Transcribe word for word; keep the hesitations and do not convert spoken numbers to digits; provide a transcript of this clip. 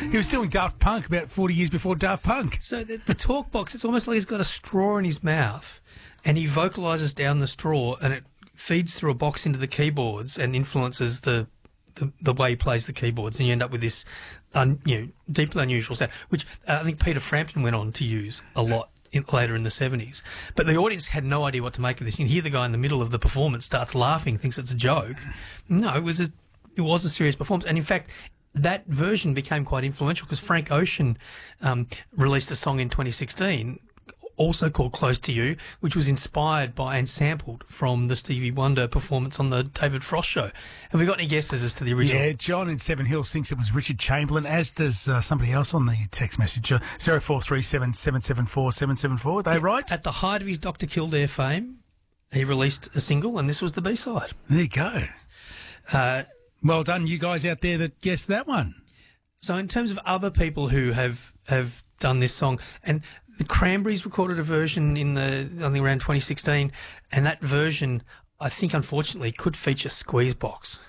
He was doing Daft Punk about forty years before Daft Punk. So the, the talk box, it's almost like he's got a straw in his mouth and he vocalises down the straw and it feeds through a box into the keyboards and influences the the, the way he plays the keyboards, and you end up with this un, you know, deeply unusual sound, which uh, I think Peter Frampton went on to use a lot in, later in the seventies. But the audience had no idea what to make of this. You can hear the guy in the middle of the performance starts laughing, thinks it's a joke. No, it was a, it was a serious performance. And in fact, that version became quite influential because Frank Ocean um, released a song in twenty sixteen also called Close to You, which was inspired by and sampled from the Stevie Wonder performance on the David Frost show. Have we got any guesses as to the original? Yeah, John in Seven Hills thinks it was Richard Chamberlain, as does uh, somebody else on the text message. Uh, zero four three seven, seven seven four, seven seven four. Are they Yeah, right? At the height of his Doctor Kildare fame, he released a single, and this was the B-side. There you go. Uh, Well done, you guys out there that guessed that one. so in terms of other people who have, have done this song, and the Cranberries recorded a version in the, I think around twenty sixteen, and that version, I think unfortunately, could feature Squeezebox.